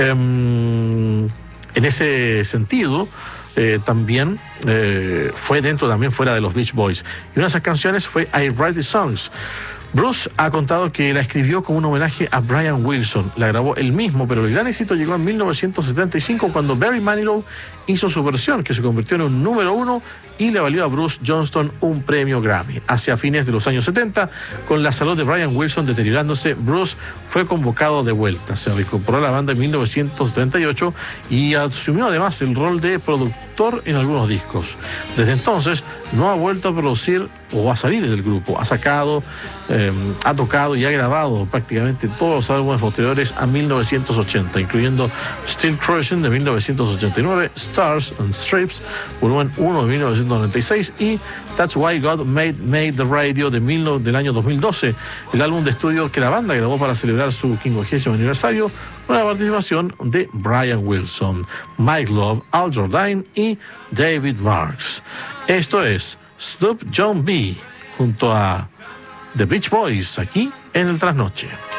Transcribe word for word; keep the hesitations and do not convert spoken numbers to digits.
Um, en ese sentido, eh, también eh, fue dentro, también fuera de los Beach Boys. Y una de esas canciones fue I Write the Songs. Bruce ha contado que la escribió como un homenaje a Brian Wilson. La grabó él mismo, pero el gran éxito llegó en mil novecientos setenta y cinco cuando Barry Manilow hizo su versión, que se convirtió en un número uno y le valió a Bruce Johnston un premio Grammy. Hacia fines de los años setenta, con la salud de Brian Wilson deteriorándose, Bruce fue convocado de vuelta. Se reincorporó a la banda en mil novecientos setenta y ocho y asumió además el rol de productor en algunos discos. Desde entonces no ha vuelto a producir o a salir del grupo. Ha sacado, eh, ha tocado y ha grabado prácticamente todos los álbumes posteriores a mil novecientos ochenta, incluyendo Still Cruising de mil novecientos ochenta y nueve, Stars and Strips, volumen uno de mil novecientos noventa y seis y That's Why God Made, Made the Radio de mil, del año dos mil doce, el álbum de estudio que la banda grabó para celebrar su quincuagésimo aniversario, con la participación de Brian Wilson, Mike Love, Al Jordine y David Marks. Esto es Snoop John B junto a The Beach Boys aquí en el Trasnoche.